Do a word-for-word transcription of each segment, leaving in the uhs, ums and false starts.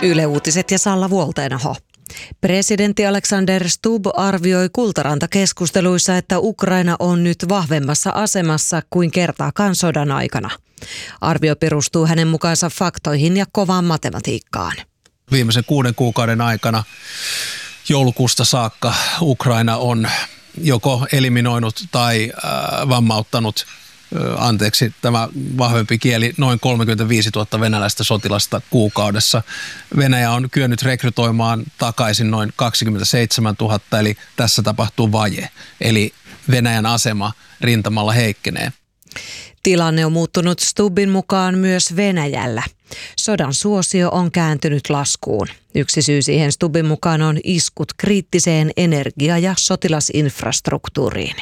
Yle Uutiset ja Salla Vuolteenaho. Presidentti Alexander Stubb arvioi Kultaranta-keskusteluissa, että Ukraina on nyt vahvemmassa asemassa kuin kertaakaan sodan aikana. Arvio perustuu hänen mukaansa faktoihin ja kovaan matematiikkaan. Viimeisen kuuden kuukauden aikana joulukuusta saakka Ukraina on joko eliminoinut tai äh, vammauttanut, äh, anteeksi tämä vahvempi kieli, noin kolmekymmentäviisituhatta venäläistä sotilasta kuukaudessa. Venäjä on kyennyt rekrytoimaan takaisin noin kaksikymmentäseitsemäntuhatta, eli tässä tapahtuu vaje. Eli Venäjän asema rintamalla heikkenee. Tilanne on muuttunut Stubbin mukaan myös Venäjällä. Sodan suosio on kääntynyt laskuun. Yksi syy siihen Stubbin mukaan on iskut kriittiseen energia- ja sotilasinfrastruktuuriin.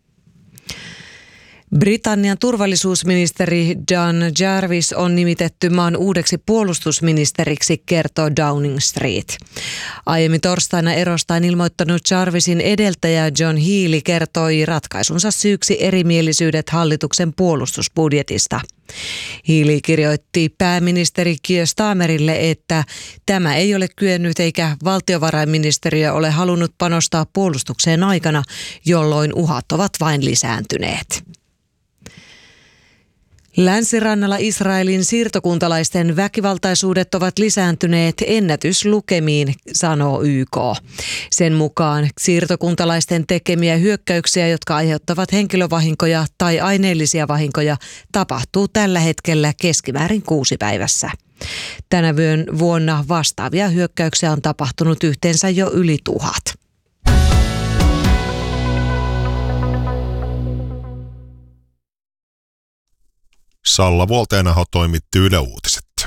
Britannian turvallisuusministeri John Jarvis on nimitetty maan uudeksi puolustusministeriksi, kertoo Downing Street. Aiemmin torstaina erostaan ilmoittanut Jarvisin edeltäjä John Healey kertoi ratkaisunsa syyksi erimielisyydet hallituksen puolustusbudjetista. Healey kirjoitti pääministeri Keir Starmerille, että tämä ei ole kyennyt eikä valtiovarainministeriö ole halunnut panostaa puolustukseen aikana, jolloin uhat ovat vain lisääntyneet. Länsirannalla Israelin siirtokuntalaisten väkivaltaisuudet ovat lisääntyneet ennätyslukemiin, sanoo Y K. Sen mukaan siirtokuntalaisten tekemiä hyökkäyksiä, jotka aiheuttavat henkilövahinkoja tai aineellisia vahinkoja, tapahtuu tällä hetkellä keskimäärin kuusi päivässä. Tänä vuonna vastaavia hyökkäyksiä on tapahtunut yhteensä jo yli tuhat. Salla Vuolteenaho toimitti Yle Uutiset.